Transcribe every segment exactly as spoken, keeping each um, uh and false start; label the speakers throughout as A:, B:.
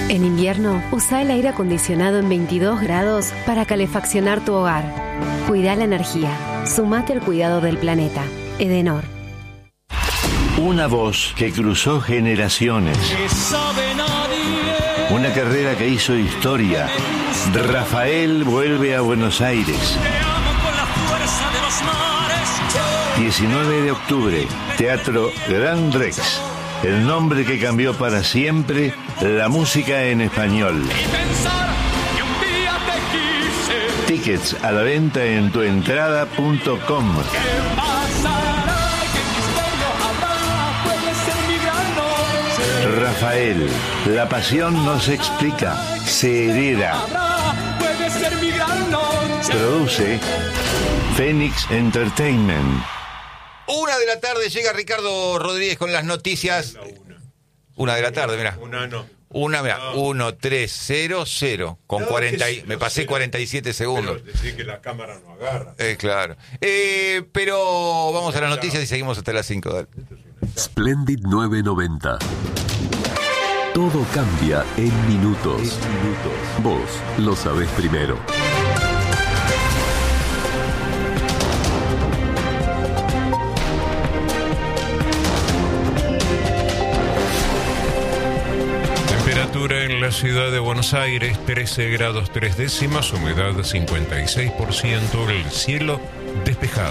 A: En invierno, usa el aire acondicionado en veintidós grados para calefaccionar tu hogar. Cuida la energía. Sumate al cuidado del planeta. Edenor.
B: Una voz que cruzó generaciones. Una carrera que hizo historia. Rafael vuelve a Buenos Aires. diecinueve de octubre, Teatro Gran Rex. El nombre que cambió para siempre la música en español. Tickets a la venta en tuentrada punto com. Rafael, la pasión no se explica, se hereda. Produce Phoenix Entertainment.
C: Una de la tarde llega Ricardo Rodríguez con las noticias.
D: Una, una.
C: Una de la tarde, mirá.
D: Una no.
C: Una, mirá.
D: No.
C: uno, tres, cero, cero. Con
D: No,
C: cuarenta.
D: que
C: Y, me
D: no
C: pasé
D: sé.
C: cuarenta y siete segundos.
D: Pero decir que la cámara no agarra.
C: Eh, claro. Eh, pero vamos a las noticias y seguimos hasta las cinco. Dale.
E: Splendid nueve noventa. Todo cambia en minutos. En minutos. Vos lo sabés primero.
F: Temperatura en la ciudad de Buenos Aires, trece grados tres décimas, humedad cincuenta y seis por ciento, el cielo despejado.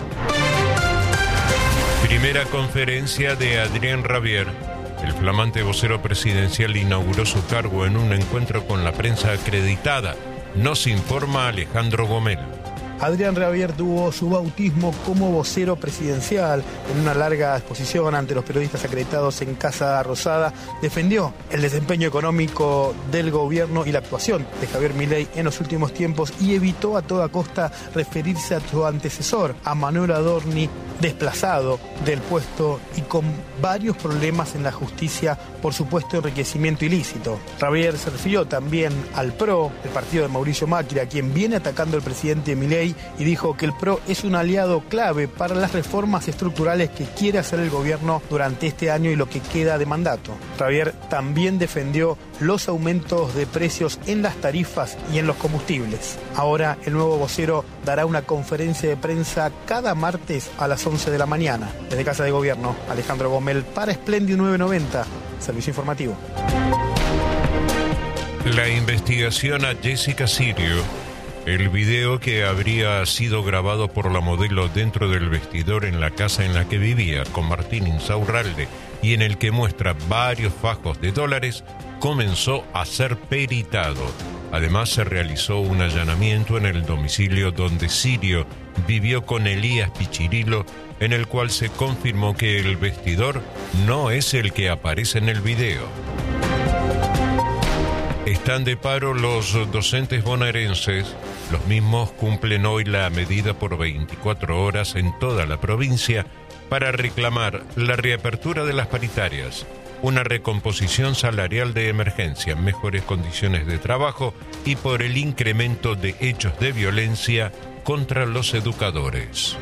F: Primera conferencia de Adrián Rabier. El flamante vocero presidencial inauguró su cargo en un encuentro con la prensa acreditada. Nos informa Alejandro Gomel.
G: Adrián Rabier tuvo su bautismo como vocero presidencial. En una larga exposición ante los periodistas acreditados en Casa Rosada, defendió el desempeño económico del gobierno y la actuación de Javier Milei en los últimos tiempos y evitó a toda costa referirse a su antecesor, a Manuel Adorni, desplazado del puesto y con varios problemas en la justicia por supuesto enriquecimiento ilícito. Rabier se refirió también al P R O, el partido de Mauricio Macri, a quien viene atacando el presidente Milei, y dijo que el P R O es un aliado clave para las reformas estructurales que quiere hacer el gobierno durante este año y lo que queda de mandato. Rabier también defendió los aumentos de precios en las tarifas y en los combustibles. Ahora el nuevo vocero dará una conferencia de prensa cada martes a las once de la mañana. Desde Casa de Gobierno, Alejandro Gomel para Splendid nueve noventa, Servicio Informativo.
F: La investigación a Jessica Sirio. El video que habría sido grabado por la modelo dentro del vestidor en la casa en la que vivía con Martín Insaurralde y en el que muestra varios fajos de dólares, comenzó a ser peritado. Además, se realizó un allanamiento en el domicilio donde Sirio vivió con Elías Pichirilo, en el cual se confirmó que el vestidor no es el que aparece en el video. Están de paro los docentes bonaerenses. Los mismos cumplen hoy la medida por veinticuatro horas en toda la provincia para reclamar la reapertura de las paritarias, una recomposición salarial de emergencia, mejores condiciones de trabajo y por el incremento de hechos de violencia contra los educadores.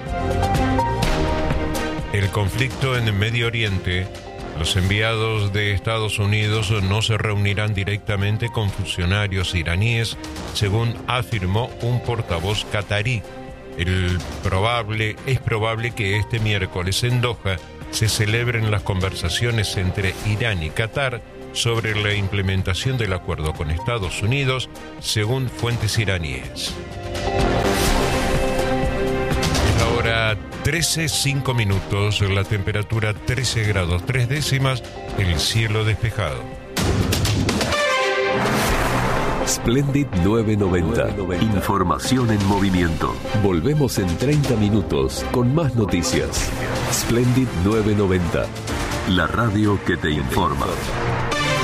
F: El conflicto en el Medio Oriente. Los enviados de Estados Unidos no se reunirán directamente con funcionarios iraníes, según afirmó un portavoz catarí. El probable, es probable que este miércoles en Doha se celebren las conversaciones entre Irán y Qatar sobre la implementación del acuerdo con Estados Unidos, según fuentes iraníes. Es ahora trece, cinco minutos, la temperatura trece grados tres décimas, el cielo despejado.
E: Splendid nueve noventa. Información en movimiento. Volvemos en treinta minutos con más noticias. Splendid nueve noventa. La radio que te informa.